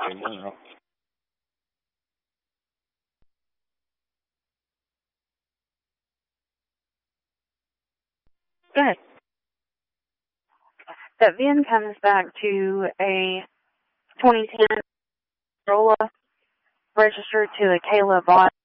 Good. That VIN comes back to a 2010 Corolla registered to a Kayla Bott